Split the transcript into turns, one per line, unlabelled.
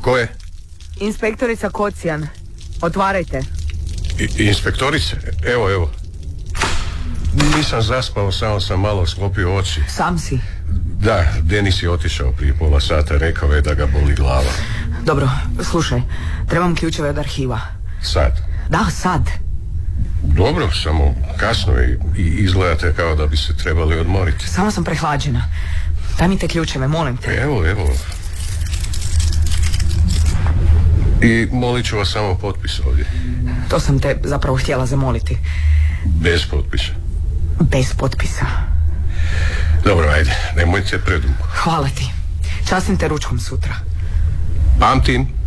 Tko je?
Inspektorica Kocijan. Otvarajte.
Inspektorice? Evo. Nisam zaspao, samo sam malo sklopio oči.
Sam si?
Da, Denis je otišao prije pola sata, rekao je da ga boli glava.
Dobro, slušaj, trebam ključeve od arhiva.
Sad?
Da, sad.
Dobro, samo kasno je i izgledate kao da bi se trebali odmoriti.
Samo sam prehlađena. Daj mi te ključeve, molim te.
Evo. I molit ću vas samo potpis ovdje.
To sam te zapravo htjela zamoliti.
Bez potpisa?
Bez potpisa.
Dobro, ajde, nemojte predugo.
Hvala ti. Častim te ručkom sutra.
Pamtim.